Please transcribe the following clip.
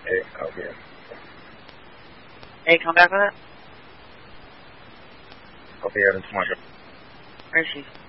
Hey, copy it. Hey, come back with it? Copy it. It's Marshall. Where is she?